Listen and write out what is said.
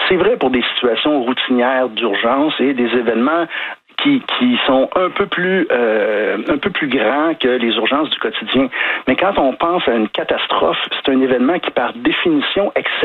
C'est vrai pour des situations routinières d'urgence et des événements qui sont un peu plus grands que les urgences du quotidien. Mais quand on pense à une catastrophe, c'est un événement qui, par définition, excède